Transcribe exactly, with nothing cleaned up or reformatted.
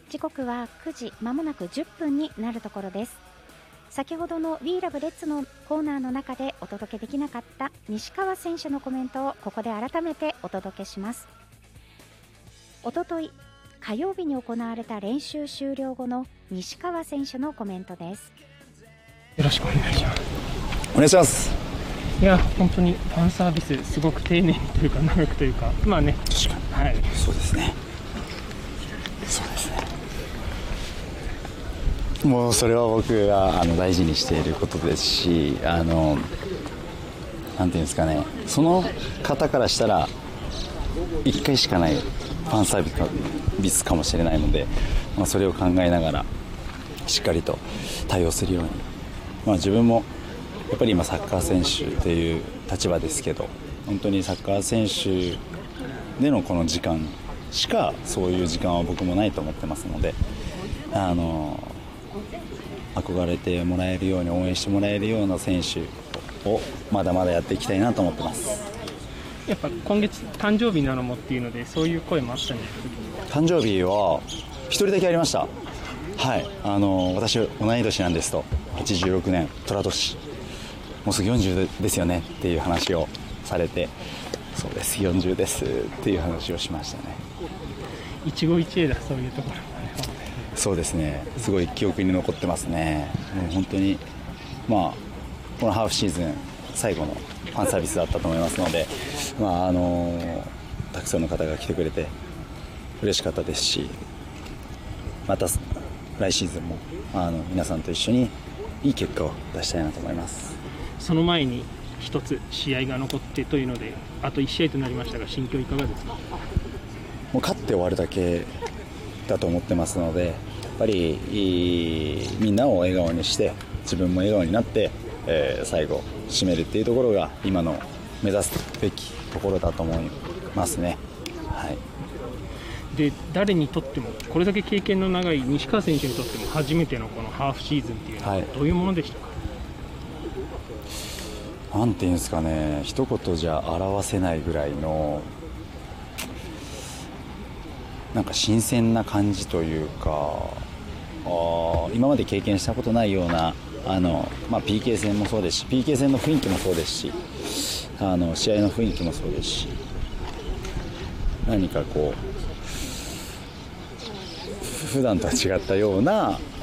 時刻はくじまもなくじゅっぷんになるところです。先ほどの We Love Reds のコーナーの中でお届けできなかった西川選手のコメントをここで改めてお届けします。おととい火曜日に行われた練習終了後の西川選手のコメントです。 よろしくお願いします。 お願いします。 いや本当にファンサービスすごく丁寧にというか長くというか、まあね、 確かに、はい、そうですねそうですねもうそれは僕があの大事にしていることですし、あのなんていうんですかね、その方からしたらいっかいしかないファンサービスかもしれないので、まあ、それを考えながらしっかりと対応するように、まあ、自分もやっぱり今サッカー選手という立場ですけど、本当にサッカー選手でのこの時間しかそういう時間は僕もないと思ってますので、あの憧れてもらえるように応援してもらえるような選手をまだまだやっていきたいなと思ってます。 やっぱ今月誕生日なのもっていうのでそういう声もあったんですか。誕生日は一人だけありました。はい、あの私同い年なんですと、はちじゅうろくねん寅年、もうすぐよんじゅうですよねっていう話をされて、そうですよんじゅうですっていう話をしましたね。 一期一会だ、そういうところもね。 そうですね、すごい記憶に残ってますね。もう本当にまあこのハーフシーズン最後のファンサービスだったと思いますので、まああのたくさんの方が来てくれて嬉しかったですし、また来シーズンもあの皆さんと一緒にいい結果を出したいなと思います。 その前に一つ試合が残ってというので、あといち試合となりましたが心境いかがですか？ もう勝って終わるだけだと思ってますので、やっぱりみんなを笑顔にして自分も笑顔になって、えー、最後締めるっていうところが今の目指すべきところだと思いますね。はい、 で誰にとってもこれだけ経験の長い西川選手にとっても初めてのこのハーフシーズンっていうのはどういうものでしたか？ はい、なんていうんですかね、一言じゃ表せないぐらいのなんか新鮮な感じというか、あ今まで経験したことないようなあの、まあ、ピーケー 戦もそうですし ピーケー 戦の雰囲気もそうですし、あの試合の雰囲気もそうですし、何かこう普段とは違ったような